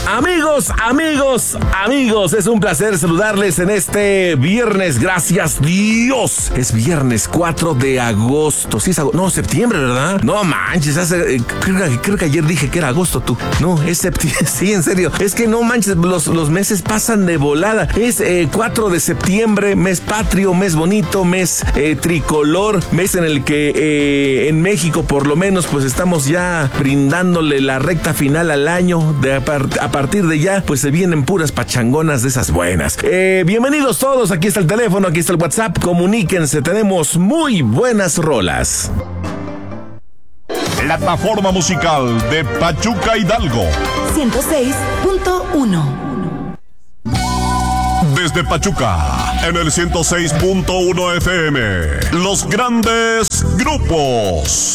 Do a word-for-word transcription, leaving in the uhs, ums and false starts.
Amigos, amigos, amigos, es un placer saludarles en este viernes, gracias Dios. Es viernes cuatro de agosto, sí es agosto, no, septiembre, ¿verdad? No manches, hace, eh, creo, creo que ayer dije que era agosto tú. No, es septiembre, sí, en serio, es que no manches, los, los meses pasan de volada. Es eh, cuatro de septiembre, mes patrio, mes bonito, mes eh, tricolor, mes en el que eh, en México por lo menos pues estamos ya brindándole la recta final al año. De a, par, a partir de ya pues se vienen puras pachangonas de esas buenas. Eh, bienvenidos todos, aquí está el teléfono, aquí está el WhatsApp, comuníquense, tenemos muy buenas rolas. Plataforma musical de Pachuca Hidalgo ciento seis punto uno. Desde Pachuca, en el ciento seis punto uno F M, los grandes grupos.